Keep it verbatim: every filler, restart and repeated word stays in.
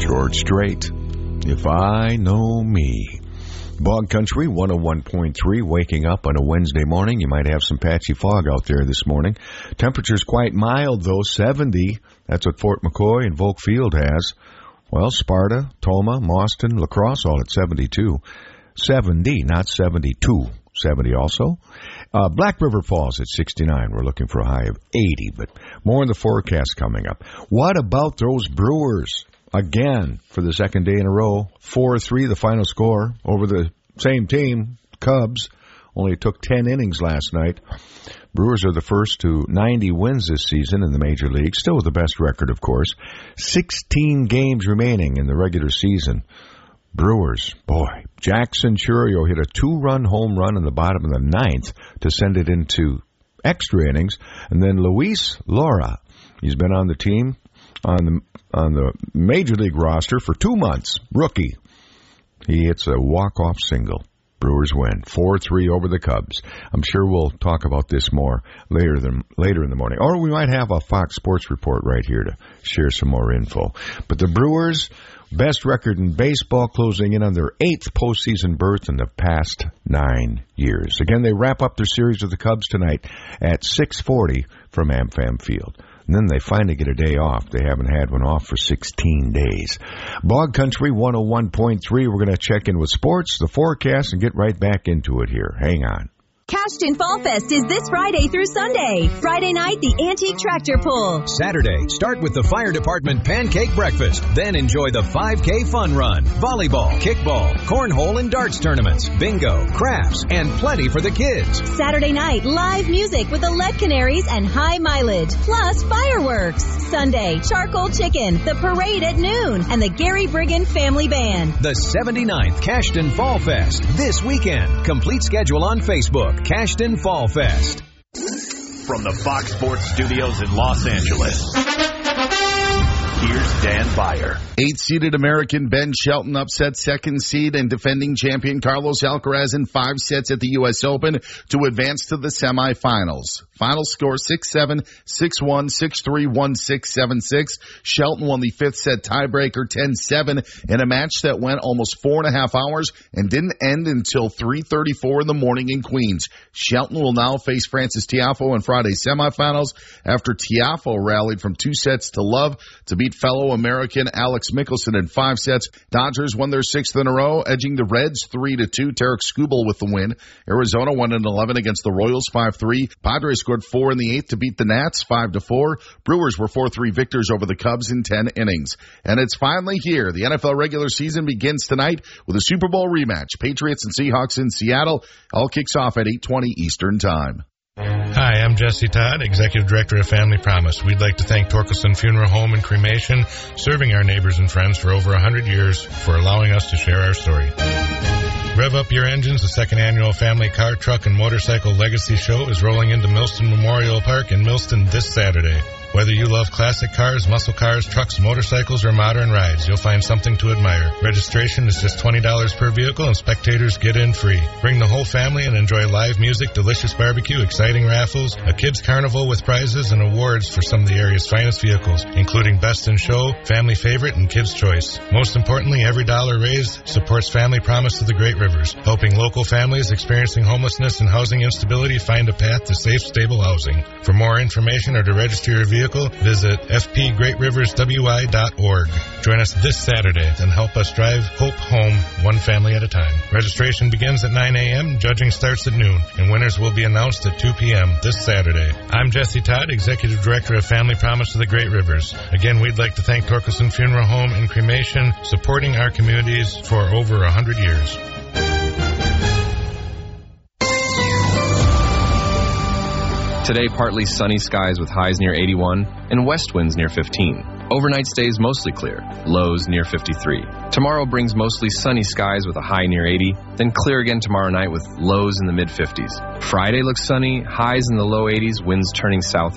George Strait, If I Know Me. Bog Country one oh one point three, waking up on a Wednesday morning. You might have some patchy fog out there this morning. Temperature's quite mild, though, seventy. That's what Fort McCoy and Volk Field has. Well, Sparta, Toma, Mauston, La Crosse, all at seventy-two. seventy, not seventy-two. seventy also. Uh, Black River Falls at sixty-nine. We're looking for a high of eighty, but more in the forecast coming up. What about those Brewers? Again, for the second day in a row, four three the final score over the same team, Cubs. Only took ten innings last night. Brewers are the first to ninety wins this season in the major league. Still with the best record, of course. sixteen games remaining in the regular season. Brewers, boy, Jackson Chourio hit a two-run home run in the bottom of the ninth to send it into extra innings. And then Luis Lora, he's been on the team, on the on the major league roster for two months. Rookie. He hits a walk-off single. Brewers win four three over the Cubs. I'm sure we'll talk about this more later than later in the morning. Or we might have a Fox Sports report right here to share some more info. But the Brewers, best record in baseball, closing in on their eighth postseason berth in the past nine years. Again, they wrap up their series with the Cubs tonight at six forty from AmFam Field. And then they finally get a day off. They haven't had one off for sixteen days. Bog Country one oh one point three. We're going to check in with sports, the forecast, and get right back into it here. Hang on. Cashton Fall Fest is this Friday through Sunday. Friday night, the Antique Tractor Pull. Saturday, start with the Fire Department Pancake Breakfast. Then enjoy the five K Fun Run, volleyball, kickball, cornhole and darts tournaments, bingo, crafts, and plenty for the kids. Saturday night, live music with the Lead Canaries and High Mileage, plus fireworks. Sunday, charcoal chicken, the parade at noon, and the Gary Brigham Family Band. The seventy-ninth Cashton Fall Fest this weekend. Complete schedule on Facebook. Cashton Fall Fest. From the Fox Sports Studios in Los Angeles, here's Dan Beyer. Eight-seeded American Ben Shelton upset second seed and defending champion Carlos Alcaraz in five sets at the U S Open to advance to the semifinals. Final score six seven, six one, six three, one six, seven six. Shelton won the fifth set tiebreaker ten seven in a match that went almost four and a half hours and didn't end until three thirty-four in the morning in Queens. Shelton will now face Francis Tiafoe in Friday's semifinals after Tiafoe rallied from two sets to love to beat fellow American Alex Mickelson in five sets. Dodgers won their sixth in a row, edging the Reds three to two. Tarek Skubal with the win. Arizona won in eleven against the Royals five three. Padres scored four in the eighth to beat the Nats five to four. Brewers were four three victors over the Cubs in ten innings. And it's finally here. The N F L regular season begins tonight with a Super Bowl rematch. Patriots and Seahawks in Seattle. All kicks off at eight twenty Eastern Time. Hi, I'm Jesse Todd, Executive Director of Family Promise. We'd like to thank Torkelson Funeral Home and Cremation, serving our neighbors and friends for over one hundred years, for allowing us to share our story. Rev up your engines. The second annual Family Car, Truck, and Motorcycle Legacy Show is rolling into Millston Memorial Park in Millston this Saturday. Whether you love classic cars, muscle cars, trucks, motorcycles, or modern rides, you'll find something to admire. Registration is just twenty dollars per vehicle, and spectators get in free. Bring the whole family and enjoy live music, delicious barbecue, exciting raffles, a kids' carnival with prizes, and awards for some of the area's finest vehicles, including Best in Show, Family Favorite, and Kids' Choice. Most importantly, every dollar raised supports Family Promise to the Great Rivers, helping local families experiencing homelessness and housing instability find a path to safe, stable housing. For more information or to register your vehicle, visit f p great rivers w i dot org. Join us this Saturday and help us drive hope home one family at a time. Registration begins at nine a.m., judging starts at noon, and winners will be announced at two p.m. this Saturday. I'm Jesse Todd, Executive Director of Family Promise to the Great Rivers. Again, we'd like to thank Torkelson Funeral Home and Cremation, supporting our communities for over one hundred years. Today, partly sunny skies with highs near eighty-one and west winds near fifteen. Overnight stays mostly clear, lows near fifty-three. Tomorrow brings mostly sunny skies with a high near eighty, then clear again tomorrow night with lows in the mid-fifties. Friday looks sunny, highs in the low eighties, winds turning south